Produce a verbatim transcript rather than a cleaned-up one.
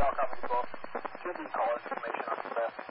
Bell, copy twelve. Should be caller information on the best.